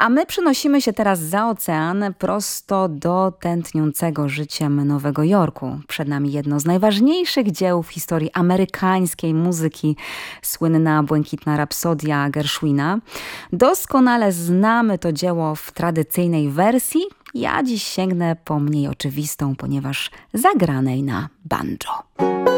A my przenosimy się teraz za ocean prosto do tętniącego życiem Nowego Jorku. Przed nami jedno z najważniejszych dzieł w historii amerykańskiej muzyki, słynna Błękitna Rapsodia Gershwina. Doskonale znamy to dzieło w tradycyjnej wersji. Ja dziś sięgnę po mniej oczywistą, ponieważ zagranej na banjo.